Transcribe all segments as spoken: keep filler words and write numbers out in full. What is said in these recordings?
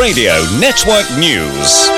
Radio Network News.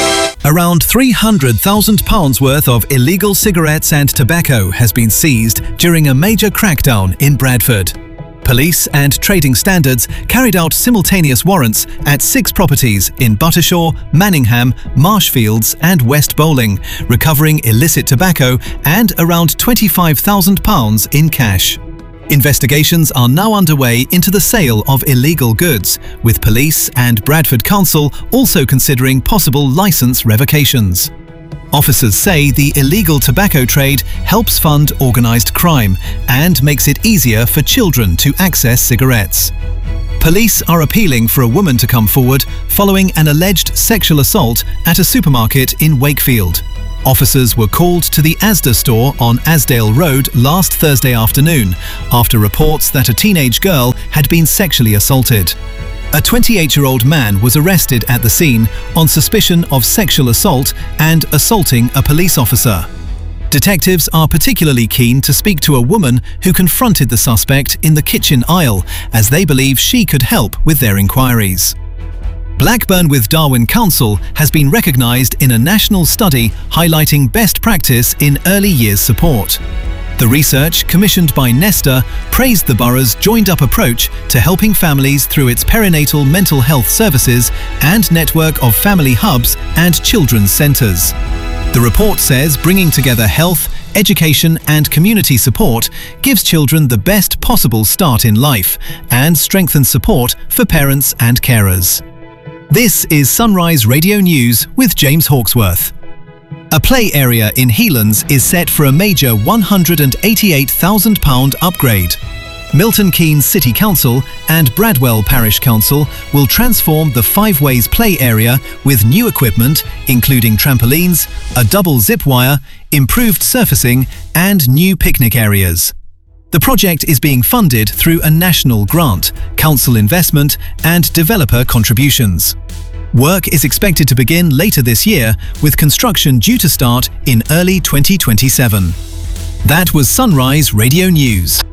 Around three hundred thousand pounds worth of illegal cigarettes and tobacco has been seized during a major crackdown in Bradford. Police and trading standards carried out simultaneous warrants at six properties in Buttershaw, Manningham, Marshfields and West Bowling, recovering illicit tobacco and around twenty-five thousand pounds in cash. Investigations are now underway into the sale of illegal goods, with police and Bradford Council also considering possible licence revocations. Officers say the illegal tobacco trade helps fund organised crime and makes it easier for children to access cigarettes. Police are appealing for a woman to come forward following an alleged sexual assault at a supermarket in Wakefield. Officers were called to the Asda store on Asdale Road last Thursday afternoon after reports that a teenage girl had been sexually assaulted. A twenty-eight-year-old man was arrested at the scene on suspicion of sexual assault and assaulting a police officer. Detectives are particularly keen to speak to a woman who confronted the suspect in the kitchen aisle, as they believe she could help with their inquiries. Blackburn with Darwen Council has been recognised in a national study highlighting best practice in early years support. The research, commissioned by Nesta, praised the borough's joined-up approach to helping families through its perinatal mental health services and network of family hubs and children's centres. The report says bringing together health, education and community support gives children the best possible start in life and strengthens support for parents and carers. This is Sunrise Radio News with James Hawksworth. A play area in Healands is set for a major one hundred eighty-eight thousand pounds upgrade. Milton Keynes City Council and Bradwell Parish Council will transform the Five Ways play area with new equipment, including trampolines, a double zip wire, improved surfacing and new picnic areas. The project is being funded through a national grant, council investment and developer contributions. Work is expected to begin later this year, with construction due to start in early twenty twenty-seven. That was Sunrise Radio News.